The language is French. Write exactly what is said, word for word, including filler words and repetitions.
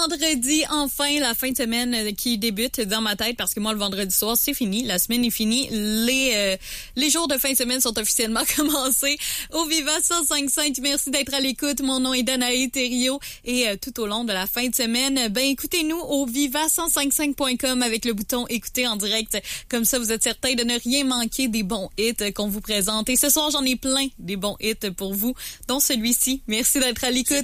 vendredi, enfin, la fin de semaine qui débute dans ma tête parce que moi, le vendredi soir, c'est fini. La semaine est finie. Les euh, les jours de fin de semaine sont officiellement commencés. Au Viva cent cinq virgule cinq, merci d'être à l'écoute. Mon nom est Danae Thériault et euh, tout au long de la fin de semaine, ben écoutez-nous au viva cent cinq cinq point com avec le bouton écouter en direct. Comme ça, vous êtes certain de ne rien manquer des bons hits qu'on vous présente. Et ce soir, j'en ai plein des bons hits pour vous, dont celui-ci. Merci d'être à l'écoute.